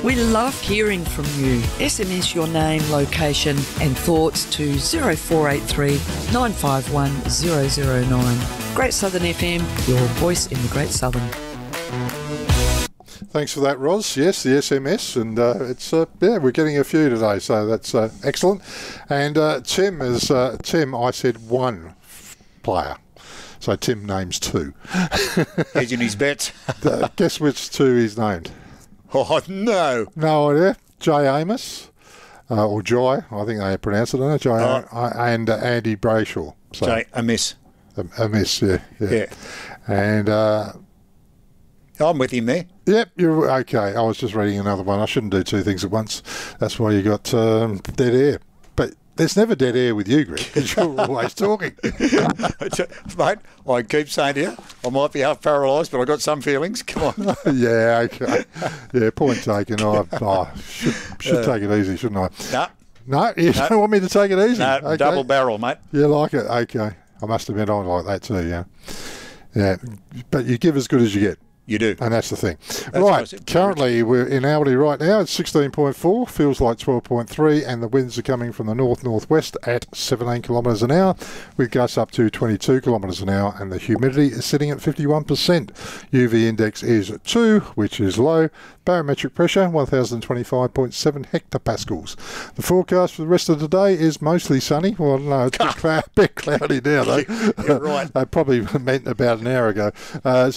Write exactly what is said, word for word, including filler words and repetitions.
We love hearing from you. S M S your name, location and thoughts to zero four eight three, nine five one, zero zero nine. Great Southern F M, your voice in the Great Southern. Thanks for that, Roz. Yes, the S M S, and uh, it's uh, yeah, we're getting a few today, so that's uh, excellent. And uh, Tim is uh, Tim. I said one player, so Tim names two. Hedging his bets. uh, guess which two he's named? Oh no, no idea. Jay Amos, uh, or Jai, I think they pronounce it. I don't know. Jay oh. and uh, Andy Brayshaw. So, Jay Amiss. A, a miss, yeah, yeah. yeah. And. Uh, I'm with him there. Yep, you're okay. I was just reading another one. I shouldn't do two things at once. That's why you got um, dead air. But there's never dead air with you, Greg, because you're always talking. Mate, I keep saying to you, I might be half paralysed, but I've got some feelings. Come on. yeah, okay. Yeah, point taken. I oh, should, should uh, take it easy, shouldn't I? No. No, you no. don't want me to take it easy? No, okay. Double barrel, mate. You like it? Okay. I must admit I like that too, yeah. Yeah, but you give as good as you get. You do. And that's the thing. That's right, currently we're in Aldi right now. It's sixteen point four, feels like twelve point three, and the winds are coming from the north-northwest at seventeen kilometres an hour, with gusts up to twenty-two kilometres an hour, and the humidity is sitting at fifty-one percent. U V index is two, which is low. Barometric pressure, one thousand twenty-five point seven hectopascals. The forecast for the rest of the day is mostly sunny. Well, no, it's a bit, cloud, bit cloudy now, though. You're right. They probably meant about an hour ago. Uh,